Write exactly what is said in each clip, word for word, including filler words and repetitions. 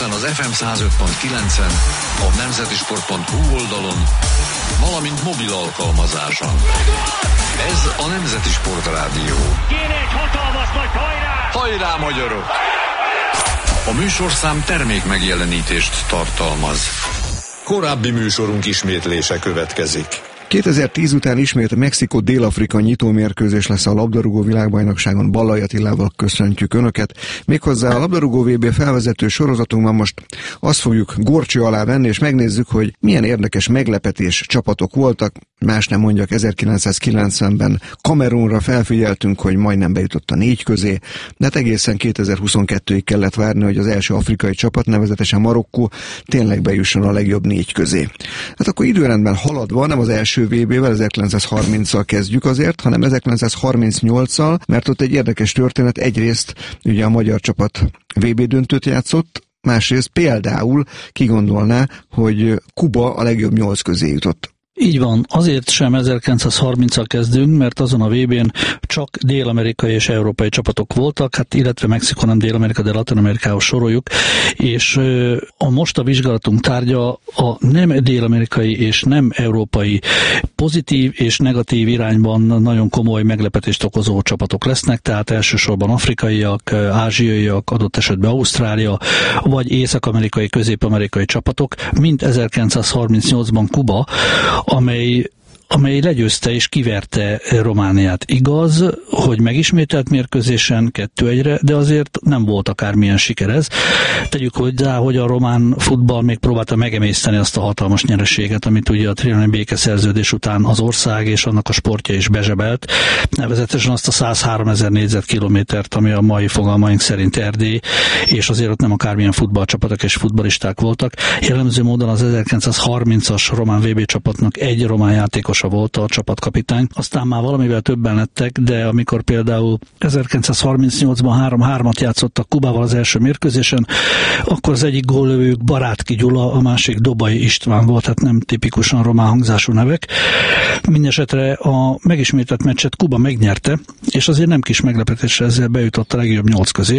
interneten az ef em száz öt pont kilencen, a nemzetisport pont hu oldalon, valamint mobil alkalmazáson. Ez a Nemzeti Sport Rádió. Kéne egy hatalmas nagy hajrá! Hajrá, magyarok! A műsorszám termék megjelenítést tartalmaz. Korábbi műsorunk ismétlése következik. kétezer-tíz után ismét Mexikó-Dél-Afrika nyitómérkőzés lesz a labdarúgó világbajnokságon. Ballai Attilával köszöntjük Önöket. Méghozzá a labdarúgó vé bé felvezető sorozatunkban most azt fogjuk górcső alá venni, és megnézzük, hogy milyen érdekes meglepetés csapatok voltak. Más nem mondjak, ezerkilencszázkilencvenben Kamerunra felfigyeltünk, hogy majdnem bejutott a négy közé, de hát egészen kétezer-huszonkettőig kellett várni, hogy az első afrikai csapat, nevezetesen Marokkó tényleg bejusson a legjobb négy közé. Hát akkor időrendben haladva, nem az első vé bével, ezerkilencszázharminccal kezdjük azért, hanem ezerkilencszázharmincnyolccal, mert ott egy érdekes történet. Egyrészt ugye a magyar csapat vé bé döntőt játszott, másrészt például ki gondolná, hogy Kuba a legjobb nyolc közé jutott. Így van, azért sem ezerkilencszázharminccal kezdünk, mert azon a vé bén csak dél-amerikai és európai csapatok voltak, hát illetve Mexikó nem Dél-Amerika, de Latin-Amerikához soroljuk, és a most a vizsgálatunk tárgya a nem dél-amerikai és nem európai pozitív és negatív irányban nagyon komoly meglepetést okozó csapatok lesznek, tehát elsősorban afrikaiak, ázsiaiak, adott esetben Ausztrália, vagy észak-amerikai, közép-amerikai csapatok, mint ezerkilencszázharmincnyolcban Kuba, amely amely legyőzte és kiverte Romániát. Igaz, hogy megismételt mérkőzésen kettő egyre, de azért nem volt akármilyen siker ez. Tegyük hozzá, hogy a román futball még próbálta megemészteni azt a hatalmas nyereséget, amit ugye a trianoni békeszerződés után az ország és annak a sportja is bezsebelt, nevezetesen azt a százháromezer négyzetkilométert, ami a mai fogalmaink szerint Erdély, és azért ott nem akármilyen futballcsapatok és futballisták voltak. Jellemző módon az ezerkilencszázharmincas román vé bé csapatnak egy román játékos volt a csapatkapitány. Aztán már valamivel többen lettek, de amikor például ezerkilencszázharmincnyolcban három-hármat játszottak Kubával az első mérkőzésen, akkor az egyik góllövőjük Barátki Gyula, a másik Dobai István volt, tehát nem tipikusan román hangzású nevek. Mindenesetre a megismételt meccset Kuba megnyerte, és azért nem kis meglepetésre ezzel bejutott a legjobb nyolc közé,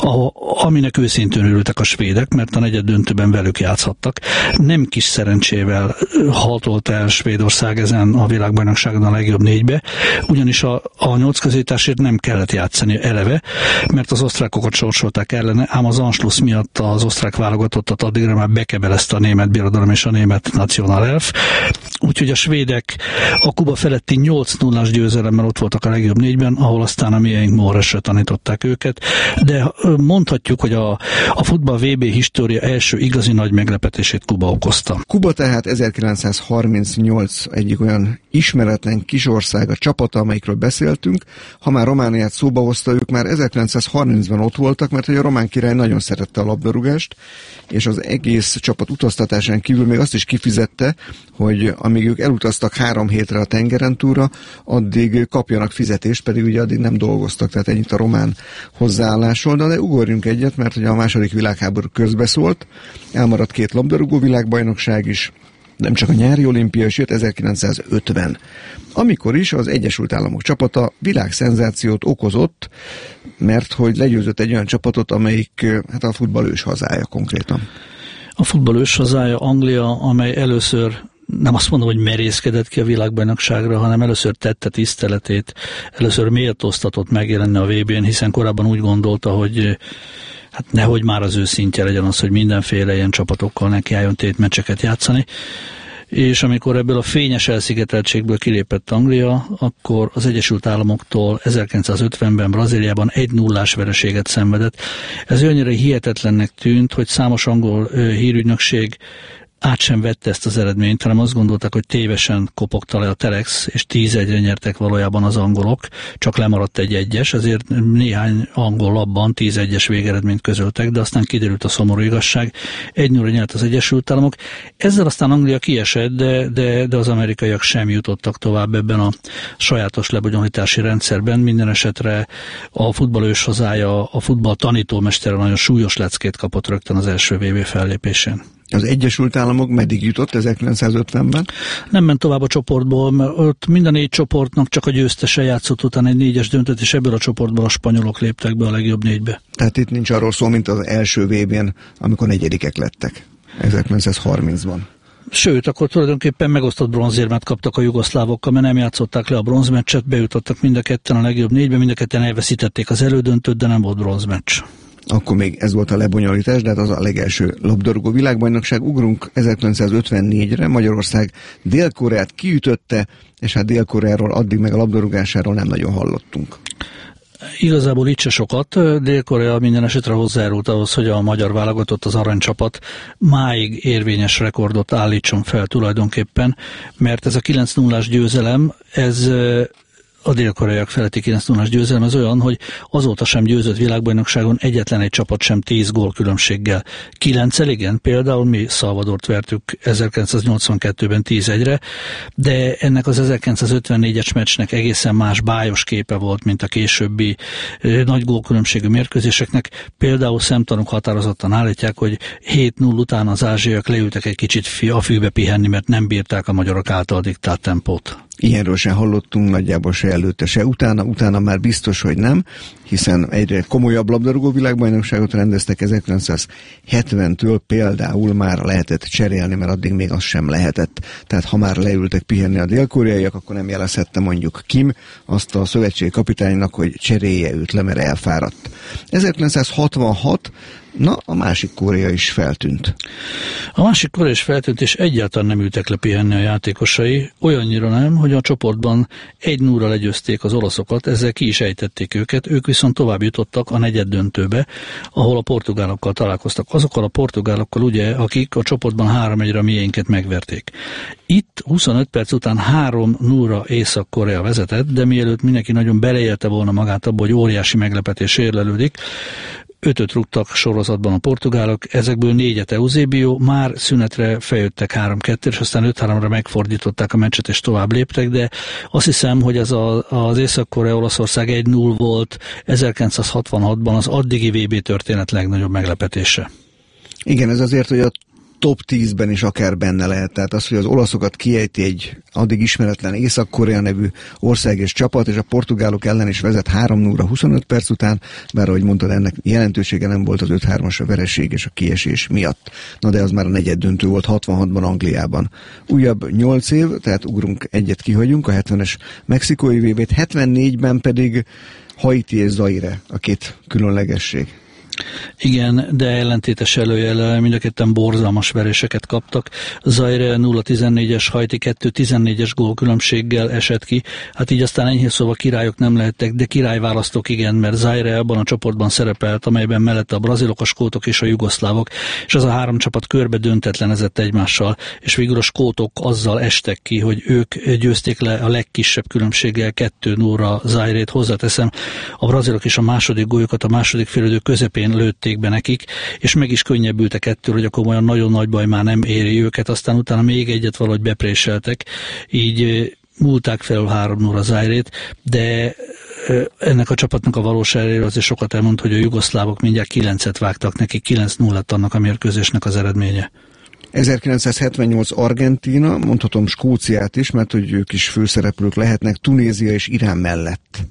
aminek őszintén örültek a svédek, mert a negyed döntőben velük játszhattak. Nem kis szerencsével haltolt el Svédország ezen a világbajnokságon a legjobb négybe, ugyanis a, a nyolc közétásért nem kellett játszani eleve, mert az osztrákokat sorsolták ellene, ám az Anschluss miatt az osztrák válogatottat addigra már bekebelezte a német birodalom és a német Nationalelf. Úgyhogy a svédek a Kuba feletti nyolc nullás győzelemmel ott voltak a legjobb négyben, ahol aztán a miénk Móresre tanították őket, de mondhatjuk, hogy a, a futball vé bé história első igazi nagy meglepetését Kuba okozta. Kuba tehát ezerkilencszázharmincnyolc egyik olyan ismeretlen kisország, a csapata, amelyikről beszéltünk. Ha már Romániát szóba hozta, ők már ezerkilencszázharmincban ott voltak, mert hogy a román király nagyon szerette a labdarúgást, és az egész csapat utaztatásán kívül még azt is kifizette, hogy amíg ők elutaztak három hétre a tengeren túlra, addig kapjanak fizetést, pedig ugye addig nem dolgoztak, tehát ennyit a román hozzáállásról. De ugorjunk egyet, mert ugye a második világháború közbeszólt, elmaradt két labdarúgó világbajnokság is, nem csak a nyári olimpia, és jött ezerkilencszázötven, amikor is az Egyesült Államok csapata világszenzációt okozott, mert hogy legyőzött egy olyan csapatot, amelyik hát a futball ős hazája konkrétan. A futball ős hazája Anglia, amely először, nem azt mondom, hogy merészkedett ki a világbajnokságra, hanem először tette tiszteletét, először méltóztatott megjelenni a vé bén, hiszen korábban úgy gondolta, hogy hát nehogy már az ő szintje legyen az, hogy mindenféle ilyen csapatokkal nekiálljon tétmeccseket játszani. És amikor ebből a fényes elszigeteltségből kilépett Anglia, akkor az Egyesült Államoktól ezerkilencszázötvenben Brazíliában egy nullás vereséget szenvedett. Ez annyira hihetetlennek tűnt, hogy számos angol hírügynökség át sem vette ezt az eredményt, hanem azt gondolták, hogy tévesen kopogta le a Telex, és tíz egyre nyertek valójában az angolok, csak lemaradt egy egyes, ezért néhány angol labban tíz egyes végeredményt közöltek, de aztán kiderült a szomorú igazság, egy nullra nyert az Egyesült Államok. Ezzel aztán Anglia kiesett, de, de, de az amerikaiak sem jutottak tovább ebben a sajátos lebonyolítási rendszerben. Minden esetre a futball ős hazája, a futball tanítómestere nagyon súlyos leckét kapott rögtön az első vé bé fellépésén. Az Egyesült Államok meddig jutott ezerkilencszázötvenben? Nem ment tovább a csoportból, mert ott mind a négy csoportnak csak a győztese játszott utána egy négyes döntőt, és ebből a csoportból a spanyolok léptek be a legjobb négybe. Tehát itt nincs arról szó, mint az első vé bén, amikor negyedikek lettek ezerkilencszázharmincban. Sőt, akkor tulajdonképpen megosztott bronzérmet kaptak a jugoszlávokkal, mert nem játszották le a bronzmeccset, bejutottak mind a ketten a legjobb négybe, mind a ketten elveszítették az elődöntőt, de nem volt bronzmeccs. Akkor még ez volt a lebonyolítás, de hát az a legelső labdarúgó világbajnokság. Ugrunk ezerkilencszázötvennégyre, Magyarország Dél-Koreát kiütötte, és hát Dél-Koreáról addig meg a labdarúgásáról nem nagyon hallottunk. Igazából itt se sokat. Dél-Korea minden esetre hozzájárult ahhoz, hogy a magyar válogatott, az aranycsapat máig érvényes rekordot állítson fel tulajdonképpen, mert ez a kilenc nullás győzelem, ez a dél-koreaiak feletti kilenc nullás győzelem az olyan, hogy azóta sem győzött világbajnokságon egyetlen egy csapat sem tíz gól különbséggel. Kilenccel igen, például mi Szalvadort vertük ezerkilencszáznyolcvankettőben tíz egyre, de ennek az ezerkilencszázötvennégyes meccsnek egészen más bájos képe volt, mint a későbbi nagy gólkülönbségű mérkőzéseknek. Például szemtanúk határozottan állítják, hogy hét null után az ázsiaiak leültek egy kicsit a fűbe pihenni, mert nem bírták a magyarok által diktált tempót. Ilyenről sem hallottunk, nagyjából se előtte, se utána, utána már biztos, hogy nem, hiszen egyre komolyabb labdarúgó világbajnokságot rendeztek ezerkilencszázhetventől, például már lehetett cserélni, mert addig még az sem lehetett. Tehát ha már leültek pihenni a dél-koreaiak, akkor nem jelezhette mondjuk Kim azt a szövetségi kapitánynak, hogy cserélje őt le, mert elfáradt. ezerkilencszázhatvanhat, na, a másik Korea is feltűnt. A másik Korea is feltűnt, és egyáltalán nem ültek le pihenni a játékosai, olyannyira nem, hogy a csoportban egy nullra legyőzték az olaszokat, ezzel ki is ejtették őket, ők viszont tovább jutottak a negyeddöntőbe, ahol a portugálokkal találkoztak. Azokkal a portugálokkal ugye, akik a csoportban három egyre a miénket megverték. Itt huszonöt perc után három nullra Észak-Korea vezetett, de mielőtt mindenki nagyon beleélte volna magát abba, hogy óriási meglepetés érlelődik, ötöt rúgtak sorozatban a portugálok, ezekből négyet Eusebio, már szünetre feljöttek három kettő, és aztán öt háromra megfordították a meccset, és tovább léptek, de azt hiszem, hogy ez a, az Észak-Korea-Olaszország egy null volt ezerkilencszázhatvanhatban az addigi vé bé történet legnagyobb meglepetése. Igen, ez azért, hogy a top tízben is akár benne lehet. Tehát az, hogy az olaszokat kiejti egy addig ismeretlen Észak-Korea nevű ország és csapat, és a portugálok ellen is vezet három nullra huszonöt perc után, bár ahogy mondtad, ennek jelentősége nem volt az öt hármas a vereség és a kiesés miatt. Na de az már a negyeddöntő volt hatvanhatban Angliában. Újabb nyolc év, tehát ugrunk egyet, kihagyunk, a hetvenes mexikói vé bét, hetvennégyben pedig Haiti és Zaire a két különlegesség. Igen, de ellentétes előjele, mind a ketten borzalmas veréseket kaptak. Zaire nulla tizennégyes, Haiti kettő tizennégyes gólkülönbséggel esett ki. Hát így aztán enyhén szóval királyok nem lehettek, de királyválasztók igen, mert Zaire abban a csoportban szerepelt, amelyben mellette a brazilok, a skótok és a jugoszlávok, és az a három csapat körbe döntetlenezett egymással, és végül a skótok azzal estek ki, hogy ők győzték le a legkisebb különbséggel kettő nullra Zairét. Hozzáteszem, a brazilok is a második góljukat a második félidő közepén lőtték be nekik, és meg is könnyebbültek ettől, hogy akkor olyan nagyon nagy baj már nem éri őket, aztán utána még egyet valahogy bepréseltek, így múlták fel három nullra Zairét, de ennek a csapatnak a valóságáról azért sokat elmond, hogy a jugoszlávok mindjárt kilencet vágtak neki, kilenc null lett annak a mérkőzésnek az eredménye. ezerkilencszázhetvennyolc Argentína, mondhatom Skóciát is, mert hogy ők is főszereplők lehetnek, Tunézia és Irán mellett.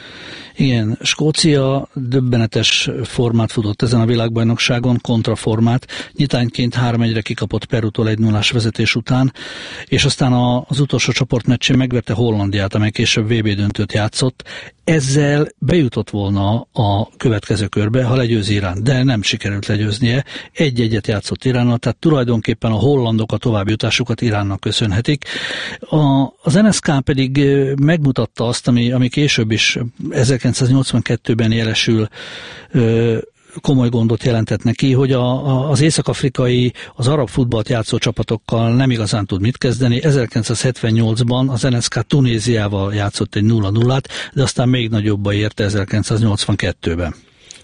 Igen, Skócia döbbenetes formát futott ezen a világbajnokságon, kontraformát. Nyitányként három egyre kikapott Perútól egy nullás vezetés után, és aztán az utolsó csoportmeccsén megverte Hollandiát, amely később vé bé döntőt játszott. Ezzel bejutott volna a következő körbe, ha legyőzi Irán, de nem sikerült legyőznie. Egy-egyet játszott Iránnal, tehát tulajdonképpen a hollandok a továbbjutásukat Iránnak köszönhetik. A, az en es ká pedig megmutatta azt, ami, ami később is ezerkilencszáznyolcvankettőben jelesül, ö, komoly gondot jelentett neki, hogy a, a, az észak-afrikai, az arab futballt játszó csapatokkal nem igazán tud mit kezdeni. ezerkilencszázhetvennyolcban az en es ká Tunéziával játszott egy nulla nullát, de aztán még nagyobba érte ezerkilencszáznyolcvankettőben.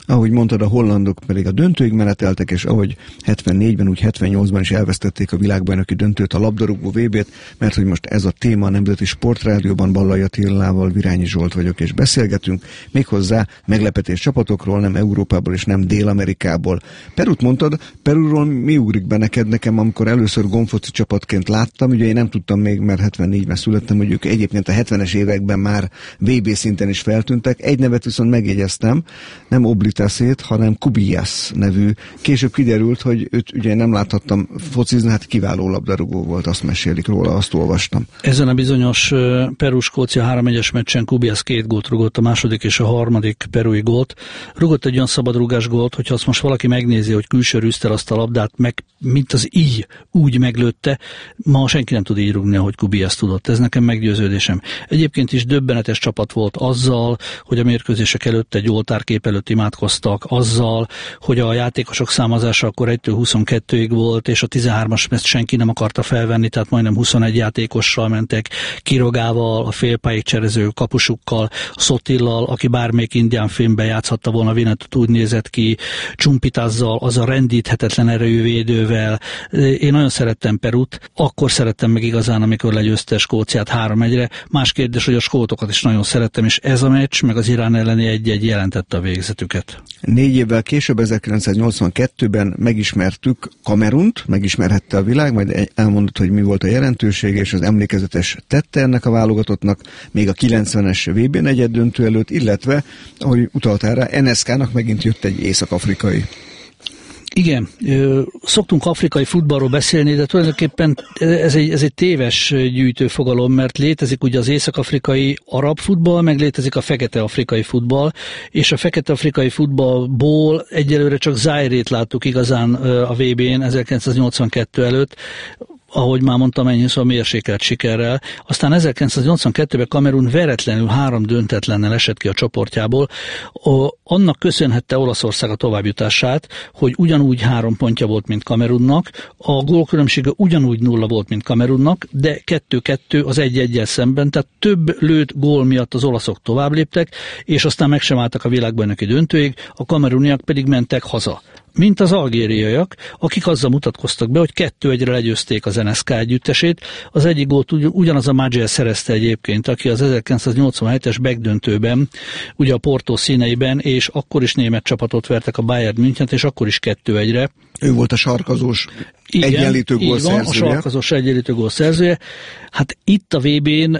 Ahogy mondtad, a hollandok pedig a döntőig meneteltek, és ahogy hetvennégyben, úgy hetvennyolcban is elvesztették a világbajnoki döntőt, a labdarúgó vé bét, mert hogy most ez a téma a Nemzeti Sportrádióban, Ballai Attilával, Virányi Zsolt vagyok, és beszélgetünk méghozzá meglepetés csapatokról, nem Európából és nem Dél-Amerikából. Perut mondtad, Perúról mi ugrik be neked? Nekem, amikor először gomfoci csapatként láttam, ugye én nem tudtam még, mert hetvennégyben születtem, hogy ők egyébként a hetvenes években már vé bé szinten is feltűntek. Egy nevet viszont megjegyeztem, nem Obliteszét, hanem Cubillas nevű. Később kiderült, hogy őt ugye nem láthattam focizni, hát kiváló labdarúgó volt, azt mesélik róla, azt olvastam. Ezen a bizonyos Peru-Skócia három egyes meccsen Cubillas két gólt rugott, a második és a harmadik perui gólt. Rugott egy olyan szabadrugás gólt, hogyha azt most valaki megnézi, hogy külső rűztel azt a labdát, meg mint az így úgy meglőtte, ma senki nem tud így rugni, ahogy Cubillas tudott. Ez nekem meggyőződésem. Egyébként is döbbenetes csapat volt azzal, hogy a mérkőzések előtt egy oltárkép előtt imádkoztak, azzal, hogy a játékosok számozása akkor egytől huszonkettőig volt, és a tizenhármas meccs senki nem akarta felvenni, tehát majdnem huszonegy játékossal mentek, Kirogával, a félpályig cserező kapusukkal, Szotillal, aki bármelyik indián filmben játszhatta volna Vinetot, úgy nézett ki, Csumpitazzal, az a rendíthetetlen erejű védővel. Én nagyon szerettem Perut, akkor szerettem meg igazán, amikor legyőzte Skóciát három egyre. Más kérdés, hogy a skótokat is nagyon szerettem, és ez a meccs, meg az Irán elleni egy-egy jelentette a végzetüket. Négy évvel később, ezerkilencszáznyolcvankettőben megismertük Kamerunt, megismerhette a világ, majd elmondott, hogy mi volt a jelentősége, és az emlékezetes tette ennek a válogatottnak, még a kilencvenes vé bé negyeddöntő előtt, illetve, ahogy utaltál rá, en es ká-nak megint jött egy észak-afrikai. Igen, szoktunk afrikai futballról beszélni, de tulajdonképpen ez egy, ez egy téves gyűjtőfogalom, mert létezik ugye az észak-afrikai arab futball, meg létezik a fekete-afrikai futball, és a fekete-afrikai futballból egyelőre csak Zaire-t láttuk igazán a vé bén ezerkilencszáznyolcvankettő előtt, ahogy már mondtam, ennyi szó mérsékelt sikerrel. Aztán ezerkilencszáznyolcvankettőben Kamerun veretlenül három döntetlennel esett ki a csoportjából. O, annak köszönhette Olaszország a továbbjutását, hogy ugyanúgy három pontja volt, mint Kamerunnak, a gólkülönbsége ugyanúgy nulla volt, mint Kamerunnak, de kettő-kettő az egy-egyel szemben, tehát több lőtt gól miatt az olaszok tovább léptek, és aztán meg sem álltak a világbajnoki döntőig, a kameruniak pedig mentek haza. Mint az algériaiak, akik azzal mutatkoztak be, hogy kettő egyre legyőzték az en es ká együttesét. Az egyik gólt ugyanaz a Maggio szerezte egyébként, aki az ezerkilencszáznyolcvanhetes begdöntőben, ugye a Porto színeiben, és akkor is német csapatot vertek, a Bayern Münchent, és akkor is kettő egyre. Ő volt a sarkazós egyenlítő gól szerzője. A sarkazós egyenlítő gól szerzője. Hát itt a vé bén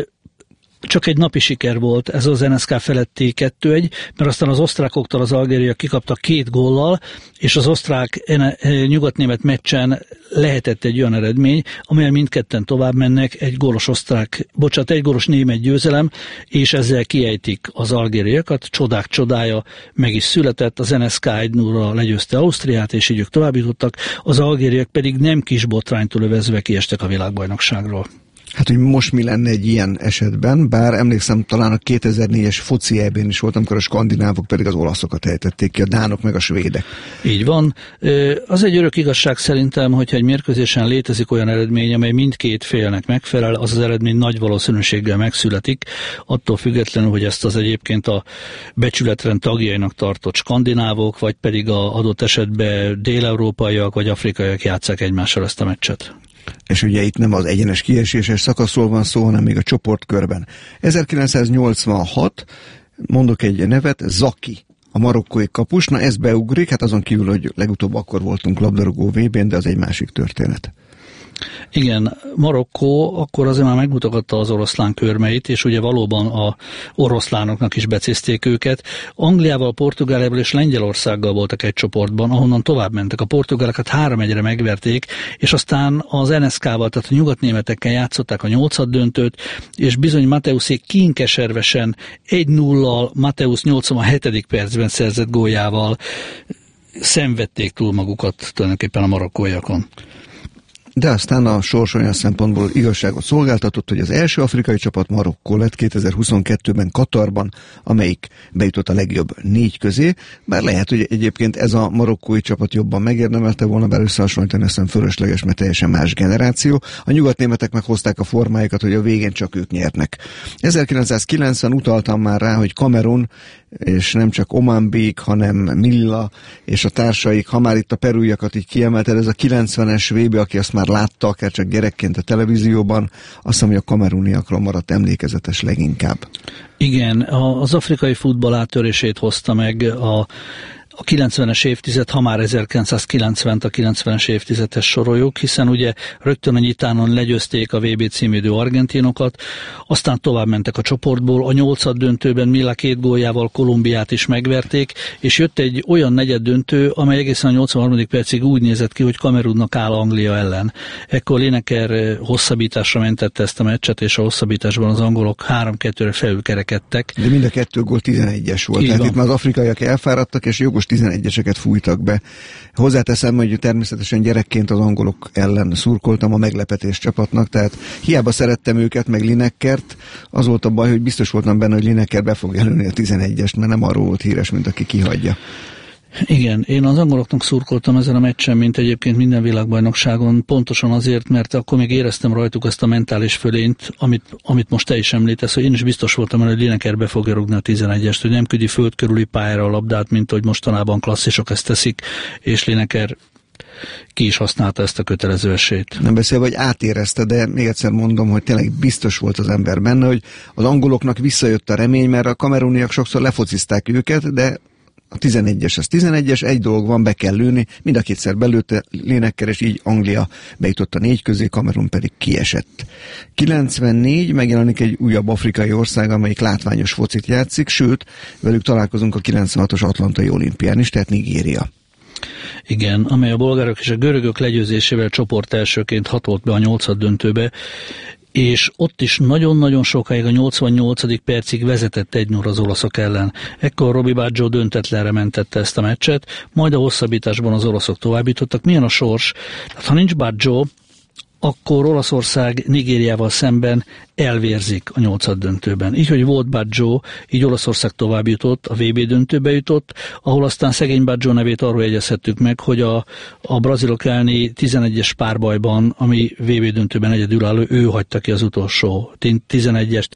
csak egy napi siker volt ez az en es ká feletti kettő egy, mert aztán az osztrákoktól az algériak kikaptak két góllal, és az osztrák nyugatnémet meccsen lehetett egy olyan eredmény, amelyen mindketten tovább mennek, egy gólos osztrák, bocsánat, egy gólos német győzelem, és ezzel kiejtik az algériakat, csodák csodája meg is született, az en es ká egy nullra legyőzte Ausztriát, és így ők tovább jutottak, az algériak pedig nem kis botránytól övezve kiestek a világbajnokságról. Hát, hogy most mi lenne egy ilyen esetben, bár emlékszem, talán a kétezer-négyes foci é bén is volt, amikor a skandinávok pedig az olaszokat ejtették ki, a dánok meg a svédek. Így van. Az egy örök igazság szerintem, hogyha egy mérkőzésen létezik olyan eredmény, amely mindkét félnek megfelel, az az eredmény nagy valószínűséggel megszületik, attól függetlenül, hogy ezt az egyébként a becsületrend tagjainak tartott skandinávok, vagy pedig a adott esetben dél-európaiak vagy afrikaiak játsszák egymással ezt a meccset. És ugye itt nem az egyenes kieséses szakaszról van szó, hanem még a csoportkörben. ezerkilencszáznyolcvanhat, mondok egy nevet, Zaki, a marokkói kapus, na ez beugrik, hát azon kívül, hogy legutóbb akkor voltunk labdarúgó vé bén, de az egy másik történet. Igen, Marokkó akkor azért már megmutogatta az oroszlán körmeit, és ugye valóban a oroszlánoknak is becézték őket. Angliával, Portugáliával és Lengyelországgal voltak egy csoportban, ahonnan tovább mentek. A portugálokat három egyre megverték, és aztán az en es ká-val, tehát a nyugatnémetekkel játszották a nyolcad döntőt, és bizony Mateuszék kínkeservesen egy nullal Mateusz nyolcvanhetedik percben szerzett góljával szenvedték túl magukat tulajdonképpen a marokkóiakon. De aztán a sors olyan szempontból igazságot szolgáltatott, hogy az első afrikai csapat Marokkó lett kétezer-huszonkettőben Katarban, amelyik bejutott a legjobb négy közé, bár lehet, hogy egyébként ez a marokkói csapat jobban megérdemelte volna, bár összehasonlítani aztán fölösleges, mert teljesen más generáció. A nyugatnémetek meghozták a formáikat, hogy a végén csak ők nyernek. ezerkilencszázkilencven utaltam már rá, hogy Kamerun, és nem csak Oman Bék, hanem Milla és a társaik, ha már itt a perújakat így kiemelted, ez a kilencvenes vé bé, aki azt már látta, akár csak gyerekként a televízióban, azt hiszem, hogy a kameruniakról maradt emlékezetes leginkább. Igen, az afrikai futball áttörését hozta meg a a kilencvenes évtized, ha már ezerkilencszázkilencvent a kilencvenes évtizedes soroljuk, hiszen ugye rögtön a nyitánon legyőzték a vé bé címvédő argentinokat, aztán tovább mentek a csoportból, a nyolcad döntőben Milla két gólljával Kolumbiát is megverték, és jött egy olyan negyed döntő, amely egészen a nyolcvanharmadik percig úgy nézett ki, hogy Kamerunnak áll Anglia ellen. Ekkor Lineker hosszabbításra mentette ezt a meccset, és a hosszabbításban az angolok három kettőre felülkerekedtek. De mind a kettő gól tizenegyes volt, így tehát van. Itt már az afrikaiak elfáradtak, és jogos tizenegyeseket fújtak be. Hozzáteszem, hogy természetesen gyerekként az angolok ellen szurkoltam a meglepetés csapatnak, tehát hiába szerettem őket, meg Linekert, az volt a baj, hogy biztos voltam benne, hogy Lineker be fog előni a tizenegyest, mert nem arról volt híres, mint aki kihagyja. Igen, én az angoloknak szurkoltam ezen a meccsen, mint egyébként minden világbajnokságon, pontosan azért, mert akkor még éreztem rajtuk azt a mentális fölényt, amit, amit most te is említesz, hogy én is biztos voltam, hogy Lineker be fogja rúgni a tizenegyest, hogy nem küldi föld körüli pályára a labdát, mint hogy mostanában klasszisok ezt teszik, és Lineker ki is használta ezt a kötelező esélyt. Nem beszélve, hogy átérezte, de még egyszer mondom, hogy tényleg biztos volt az ember benne, hogy az angoloknak visszajött a remény, mert a kameruniak sokszor lefocizták őket, de a tizenegyes az tizenegyes, egy dolog van, be kell lőni, mind a kétszer belőtte Lineker, és így Anglia bejutott a négy közé, Kamerun pedig kiesett. kilencvennégy megjelenik egy újabb afrikai ország, amelyik látványos focit játszik, sőt, velük találkozunk a kilencvenhatos atlantai olimpián is, tehát Nigéria. Igen, amely a bolgárok és a görögök legyőzésével csoport elsőként hatolt be a nyolcad döntőbe, és ott is nagyon-nagyon sokáig a nyolcvannyolcadik percig vezetett egy null az olaszok ellen. Ekkor Robbie Baggio döntetlenre mentette ezt a meccset, majd a hosszabbításban az olaszok továbbítottak. Milyen a sors? Hát, ha nincs Baggio, akkor Olaszország Nigériával szemben elvérzik a nyolcad döntőben. Így, hogy volt Baggio, így Olaszország tovább jutott, a vé bé döntőbe jutott, ahol aztán szegény Baggio nevét arról jegyezhettük meg, hogy a, a brazilok elleni tizenegyes párbajban, ami vé bé döntőben egyedülálló, ő hagyta ki az utolsó tizenegyest,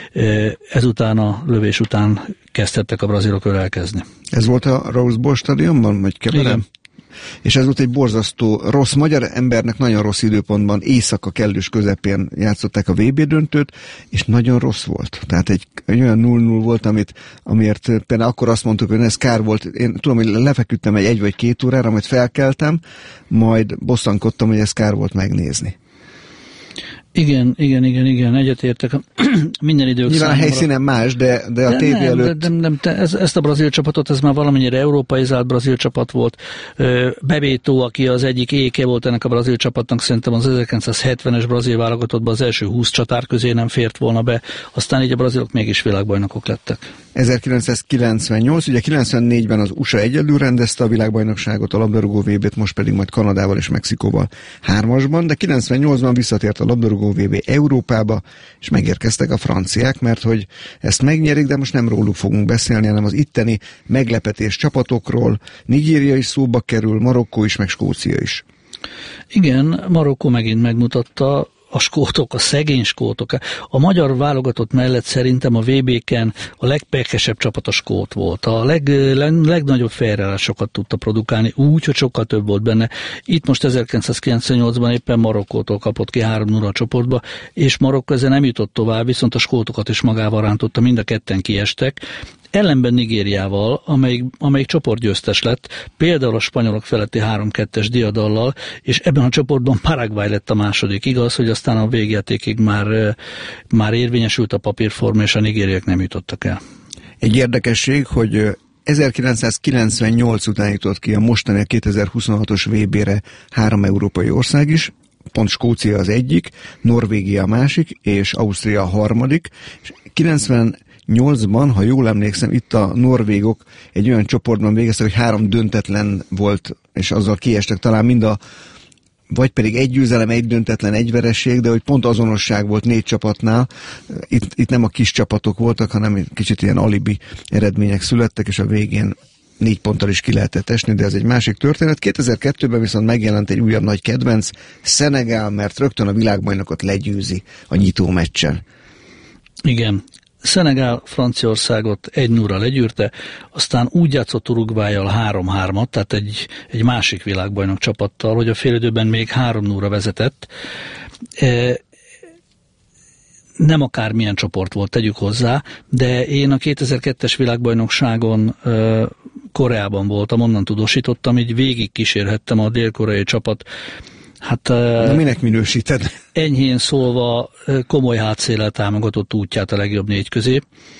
ezután a lövés után kezdhettek a brazilok ölelkezni. Ez volt a Rose Bowl stadionban, vagy keverem? Igen. És ez volt egy borzasztó rossz, magyar embernek nagyon rossz időpontban, éjszaka kellős közepén játszották a vé bé döntőt, és nagyon rossz volt. Tehát egy, egy olyan null null volt, amit, amiért például akkor azt mondtuk, hogy ez kár volt. Én tudom, hogy lefeküdtem egy egy vagy két órára, majd felkeltem, majd bosszankodtam, hogy ez kár volt megnézni. Igen, igen, igen, igen, egyetértek. Minden idők nyilván számomra. A helyszínen más, de, de a tévé előtt... De, de, de, de ez, ezt a brazil csapatot, ez már valamennyire európaizált brazil csapat volt. Bebeto, aki az egyik éke volt ennek a brazil csapatnak, szerintem az ezerkilencszázhetvenes brazil válogatottban az első húsz csatár közé nem fért volna be, aztán így a brazilok mégis világbajnokok lettek. ezerkilencszázkilencvennyolc, ugye kilencvennégyben az u es á egyedül rendezte a világbajnokságot, a labdarúgó vé bét, most pedig majd Kanadával és Mexikóval hármasban, de kilencvennyolcban visszatért a labdarúgó vé bé Európába, és megérkeztek a franciák, mert hogy ezt megnyerik, de most nem róluk fogunk beszélni, hanem az itteni meglepetés csapatokról. Nigéria is szóba kerül, Marokkó is, meg Skócia is. Igen, Marokkó megint megmutatta, a skótok, a szegény skótok. A magyar válogatott mellett szerintem a vé béken a legpekesebb csapat a skót volt. A leg, leg, legnagyobb fejreállásokat tudta produkálni, úgy, hogy sokkal több volt benne. Itt most ezerkilencszázkilencvennyolcban éppen Marokkótól kapott ki három null a csoportba, és Marokkó ezzel nem jutott tovább, viszont a skótokat is magával rántotta, mind a ketten kiestek. Ellenben Nigériával, amelyik, amelyik csoportgyőztes lett, például a spanyolok feletti három kettes diadallal, és ebben a csoportban Paraguay lett a második. Igaz, hogy aztán a végjátékig már, már érvényesült a papírforma, és a nigériek nem jutottak el. Egy érdekesség, hogy ezerkilencszázkilencvennyolc után jutott ki a mostani kétezer-huszonhatos vé bére három európai ország is, pont Skócia az egyik, Norvégia a másik, és Ausztria a harmadik, és kilencvennyolcban, ha jól emlékszem, itt a norvégok egy olyan csoportban végeztek, hogy három döntetlen volt, és azzal kiestek, talán mind a vagy pedig egy győzelem, egy döntetlen, egy veresség, de hogy pont azonosság volt négy csapatnál. Itt, itt nem a kis csapatok voltak, hanem kicsit ilyen alibi eredmények születtek, és a végén négy ponttal is ki lehetett esni, de ez egy másik történet. kétezer-kettőben viszont megjelent egy újabb nagy kedvenc, Szenegál, mert rögtön a világbajnokot legyőzi a nyitó meccsen. Igen. Szenegál Franciaországot egy nullra legyűrte, aztán úgy játszott Uruguayyal három-hármat, tehát egy, egy másik világbajnok csapattal, hogy a félidőben még három nullra vezetett. E, nem akármilyen csoport volt, tegyük hozzá, de én a kétezer-kettes világbajnokságon e, Koreában voltam, onnan tudósítottam, így végig kísérhettem a dél-koreai csapat. Hát, de minek minősíted? Enyhén szólva komoly hátszéllel támogatott útját a legjobb négy közé.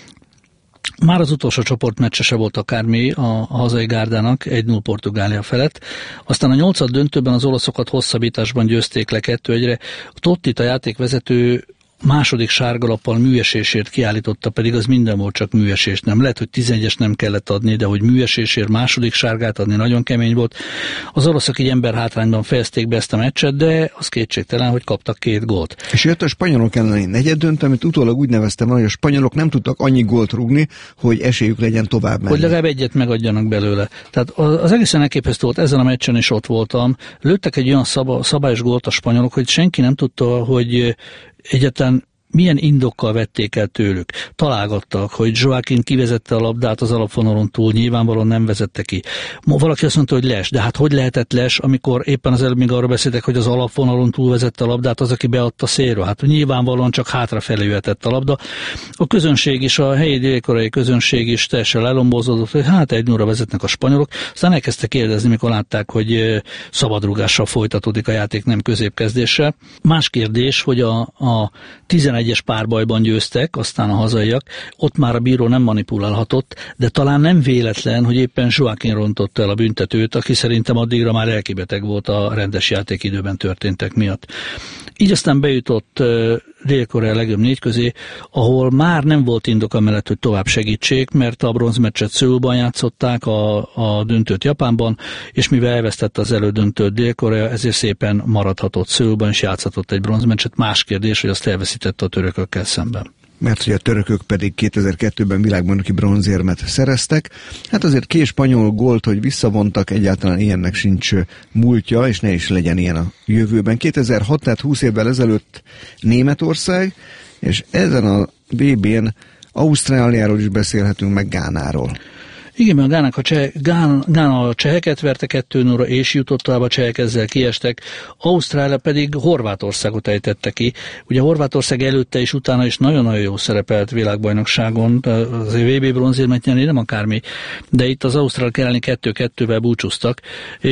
Már az utolsó csoportmeccse se volt akármi a, a hazai gárdának, egy null Portugália felett. Aztán a nyolcad döntőben az olaszokat hosszabbításban győzték le kettő egyre. Tottit a játékvezető második sárgalappal műesésért kiállította, pedig az minden volt, csak műesés. Nem lehet, hogy tizenegyes nem kellett adni, de hogy műesésért második sárgát adni nagyon kemény volt. Az oroszok így emberhátrányban fejezték be ezt a meccset, de az kétségtelen, hogy kaptak két gólt. És jött a spanyolok elleni negyed döntő, amit utólag úgy neveztem, hogy a spanyolok nem tudtak annyi gólt rúgni, hogy esélyük legyen tovább menni. Hogy legalább egyet megadjanak belőle. Tehát az egészen elképesztő volt, ezen a meccsen is ott voltam. Lőttek egy olyan szaba, szabályos gólt a spanyolok, hogy senki nem tudta, hogy egyáltalán milyen indokkal vették el tőlük. Találgattak, hogy Joaquin kivezette a labdát az alapvonalon túl, nyilvánvalóan nem vezette ki. Valaki azt mondta, hogy les, de hát hogy lehetett les, amikor éppen az előbb még arról beszéltek, hogy az alapvonalon túl vezette a labdát az, aki beadta szélről. Hát nyilvánvalóan csak hátrafelé jöhetett a labda. A közönség is, a helyi dél-koreai közönség is teljesen lelombozódott, hogy hát egy nullra vezetnek a spanyolok. Aztán elkezdtek kérdezni, mikor látták, hogy szabadrúgással folytatódik a játék, nem középkezdéssel. Más kérdés, hogy a, a tizenegyes párbajban győztek, aztán a hazaiak, ott már a bíró nem manipulálhatott, de talán nem véletlen, hogy éppen Joaquin rontotta el a büntetőt, aki szerintem addigra már lelkibeteg volt a rendes játékidőben történtek miatt. Így aztán bejutott Dél-Korea legjobb négy közé, ahol már nem volt indok amellett, hogy tovább segítsék, mert a bronzmeccset Szöulban játszották, a, a döntőt Japánban, és mivel elvesztette az elődöntőt Dél-Korea, ezért szépen maradhatott Szöulban, és játszhatott egy bronzmeccset. Más kérdés, hogy azt elveszítette a törökökkel szemben. Mert hogy a törökök pedig kétezer-kettőben világbajnoki bronzérmet szereztek. Hát azért két spanyol gólt, hogy visszavontak, egyáltalán ilyennek sincs múltja, és ne is legyen ilyen a jövőben. kétezer-hat, tehát húsz évvel ezelőtt Németország, és ezen a vé bén Ausztráliáról is beszélhetünk, meg Gánáról. Igen, mert a Gának a cseh, Gán, Gána a cseheket verte kettő nullra, és jutott tovább, a csehek ezzel kiestek. Ausztrália pedig Horvátországot ejtette ki. Ugye Horvátország előtte és utána is nagyon-nagyon jó szerepelt világbajnokságon, az vé bé bronzérmet nyerni nem akármi, de itt az ausztrálok elleni kettő kettővel búcsúztak,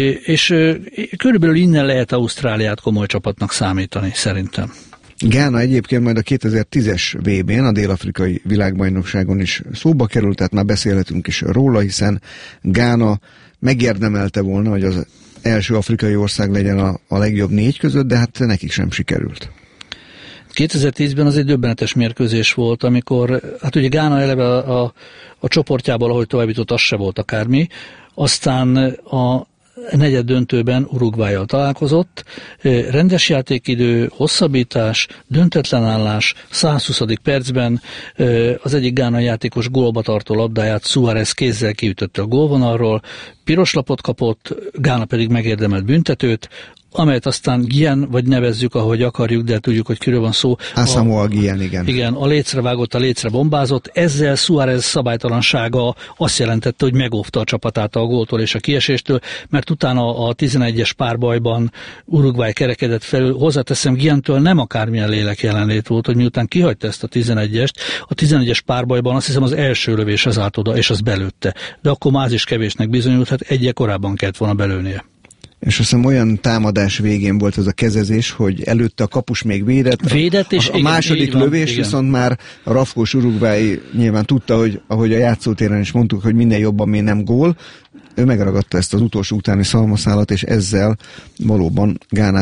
és körülbelül innen lehet Ausztráliát komoly csapatnak számítani, szerintem. Gána egyébként majd a kétezer-tízes vé bén, a dél-afrikai világbajnokságon is szóba került, tehát már beszélhetünk is róla, hiszen Gána megérdemelte volna, hogy az első afrikai ország legyen a, a legjobb négy között, de hát nekik sem sikerült. kétezer-tízben az egy döbbenetes mérkőzés volt, amikor, hát ugye Gána eleve a, a, a csoportjából, ahogy továbbított, az se volt akármi, aztán a negyed döntőben Uruguayyal találkozott, rendes játékidő, hosszabbítás, döntetlen állás, százhuszadik percben az egyik gánai játékos gólba tartó labdáját Suárez kézzel kiütötte a gólvonalról, piros lapot kapott, Gána pedig megérdemelt büntetőt, amelyet aztán Gien, vagy nevezzük, ahogy akarjuk, de tudjuk, hogy kiről van szó. Asamoah Gien, igen. Igen, a lécre vágott, a lécre bombázott. Ezzel Suárez szabálytalansága azt jelentette, hogy megóvta a csapatát a góltól és a kieséstől, mert utána a tizenegyes párbajban Uruguay kerekedett felül. Hozzáteszem, Gientől nem akármilyen lélek jelenlét volt, hogy miután kihagyta ezt a tizenegyest, a tizenegyes párbajban azt hiszem az első lövés az át oda, és az belőtte. De akkor már az is kevésnek bizonyult, hát egyel korábban kellett volna belőnie. És azt hiszem olyan támadás végén volt ez a kezezés, hogy előtte a kapus még védett. Védett, és a, a második van, lövés igen. Viszont már a rafkós Uruguay nyilván tudta, hogy ahogy a játszótéren is mondtuk, hogy minden jobban még nem gól. Ő megragadta ezt az utolsó utáni szalmaszálat, és ezzel valóban Gánát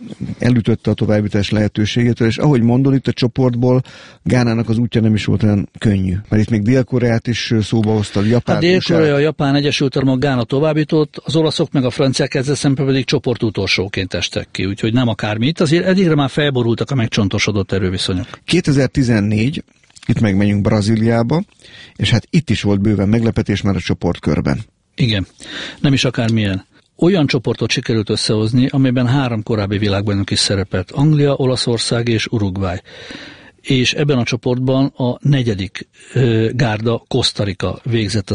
elütötte a továbbjutás lehetőségétől, és ahogy mondod, itt a csoportból Gánának az útja nem is volt olyan könnyű. Mert itt még Dél-Koreát is szóba hoztad, Japán. A Dél-Korea, a Japán, Egyesült Államok, Gána továbbjutott, az olaszok meg a franciák ezzel szemben pedig csoport utolsóként estek ki, úgyhogy nem akármi. Itt azért eddigre már felborultak a megcsontosodott erőviszonyok. kétezer-tizennégy, itt megmegyünk Brazíliába, és hát itt is volt bőven meglepetés már a csoportkörben. Igen, nem is akármilyen. Olyan csoportot sikerült összehozni, amelyben három korábbi világbajnok is szerepelt. Anglia, Olaszország és Uruguay. És ebben a csoportban a negyedik gárda, Costa Rica végzett az